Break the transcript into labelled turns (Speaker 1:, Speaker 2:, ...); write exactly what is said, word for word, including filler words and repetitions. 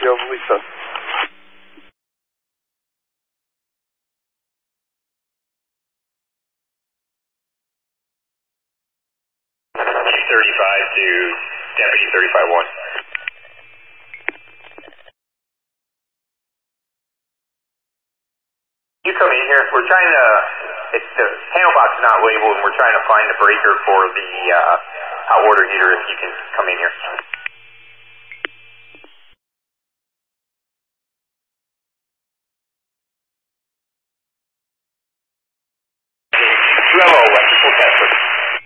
Speaker 1: of Lisa.
Speaker 2: thirty-five to Deputy thirty-five one. You come in here. We're trying to, it's the panel box is not labeled, and we're trying to find the breaker for the uh, hot water heater. If you can come in here.